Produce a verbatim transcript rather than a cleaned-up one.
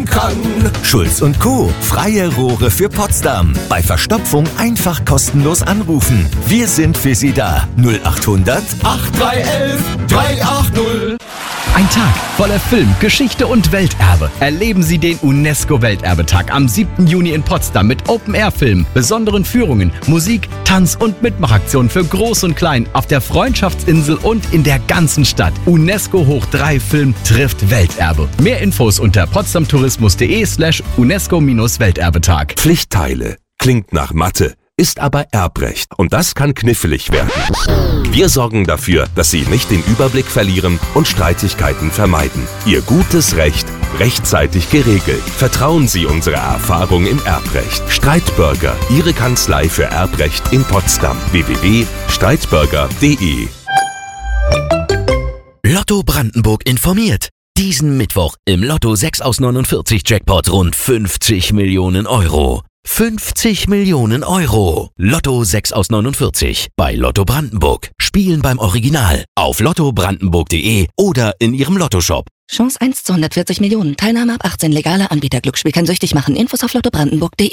kann. Schulz und Co. Freie Rohre für Potsdam. Bei Verstopfung einfach kostenlos anrufen. Wir sind für Sie da. null acht hundert acht drei elf drei acht null. Ein Tag voller Film, Geschichte und Welterbe. Erleben Sie den UNESCO-Welterbetag am siebten Juni in Potsdam mit Open-Air-Filmen, besonderen Führungen, Musik, Tanz- und Mitmachaktionen für Groß und Klein auf der Freundschaftsinsel und in der ganzen Stadt. UNESCO hoch drei Film trifft Welterbe. Mehr Infos unter potsdamtourismus.de slash UNESCO-Welterbetag. Pflichtteile. Klingt nach Mathe, ist aber Erbrecht. Und das kann knifflig werden. Wir sorgen dafür, dass Sie nicht den Überblick verlieren und Streitigkeiten vermeiden. Ihr gutes Recht rechtzeitig geregelt. Vertrauen Sie unserer Erfahrung im Erbrecht. Streitbürger, Ihre Kanzlei für Erbrecht in Potsdam. w w w punkt streitbürger punkt de. Lotto Brandenburg informiert. Diesen Mittwoch im Lotto sechs aus neunundvierzig Jackpot rund fünfzig Millionen Euro. fünfzig Millionen Euro. Lotto sechs aus neunundvierzig bei Lotto Brandenburg. Spielen beim Original auf lotto brandenburg punkt de oder in Ihrem Lottoshop. Chance eins zu hundertvierzig Millionen. Teilnahme ab achtzehn. Legale Anbieter. Glücksspiel kann süchtig machen. Infos auf lotto brandenburg punkt de.